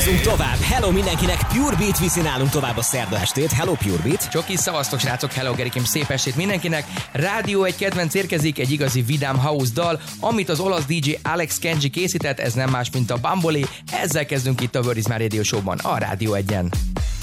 Húzzunk tovább. Hello mindenkinek, Pure Beat viszi nálunk tovább a szerda estét. Hello Pure Beat. Csoki, szavaztok srácok, hello Gerikém, szép estét mindenkinek. Rádió egy kedvenc érkezik, egy igazi vidám house dal, amit az olasz DJ Alex Kenji készített, ez nem más, mint a Bamboli. Ezzel kezdünk itt a Word is My Radio Show-ban, a Rádió 1-en.